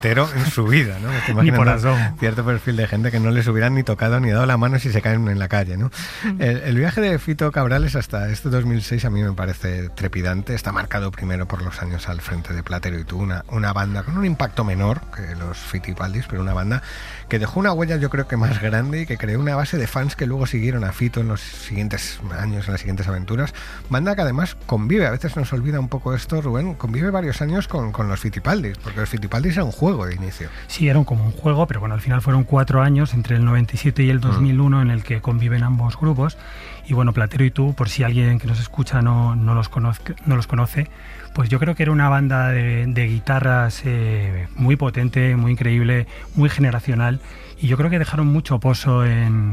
Pero en su vida, ¿no? Me estoy Ni por imaginando asomo. cierto perfil de gente que no les hubieran ni tocado ni dado la mano si se caen en la calle, ¿no? El viaje de Fito Cabrales hasta este 2006 a mí me parece trepidante. Está marcado primero por los años al frente de Platero y Tú, una banda con un impacto menor que los Fitipaldis, pero una banda que dejó una huella yo creo que más grande y que creó una base de fans que luego siguieron a Fito en los siguientes años, en las siguientes aventuras. Banda que además convive, a veces nos olvida un poco esto, Rubén, convive varios años con los Fitipaldis, porque los Fitipaldis era un juego de inicio. Sí, era como un juego, pero bueno, al final fueron 4 años, entre el 97 y el 2001, en el que conviven ambos grupos. Y bueno, Platero y Tú, por si alguien que nos escucha no los conoce, pues yo creo que era una banda de guitarras muy potente, muy increíble, muy generacional. Y yo creo que dejaron mucho pozo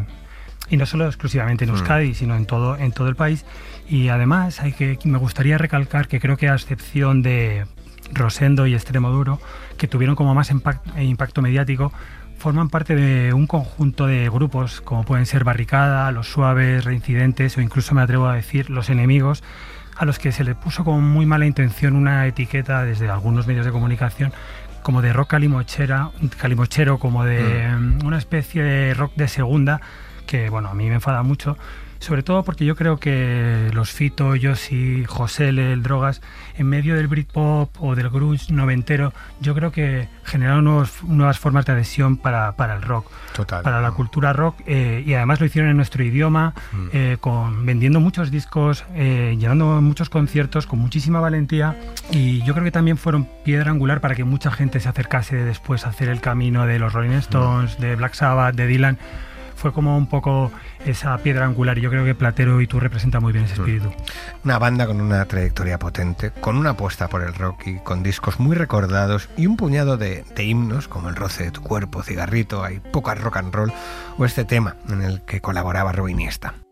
y no solo exclusivamente en Euskadi, sino en todo el país. Y además me gustaría recalcar que creo que a excepción de Rosendo y Extremoduro, que tuvieron como más impacto mediático, forman parte de un conjunto de grupos como pueden ser Barricada, Los Suaves, Reincidentes o incluso me atrevo a decir Los Enemigos, a los que se les puso con muy mala intención una etiqueta desde algunos medios de comunicación como de rock calimochero, como de una especie de rock de segunda, que bueno, a mí me enfada mucho. Sobre todo porque yo creo que los Fito, Yossi, José L, el Drogas, en medio del Britpop o del grunge noventero, yo creo que generaron nuevas formas de adhesión para el rock, Total. para la cultura rock, y además lo hicieron en nuestro idioma, vendiendo muchos discos, llenando muchos conciertos con muchísima valentía, y yo creo que también fueron piedra angular para que mucha gente se acercase después a hacer el camino de los Rolling Stones, de Black Sabbath, de Dylan. Fue como un poco esa piedra angular y yo creo que Platero y Tú representan muy bien ese espíritu. Una banda con una trayectoria potente, con una apuesta por el rock y con discos muy recordados y un puñado de himnos como El roce de tu cuerpo, Cigarrito, Hay pocas rock and roll o este tema en el que colaboraba Rubén Iniesta.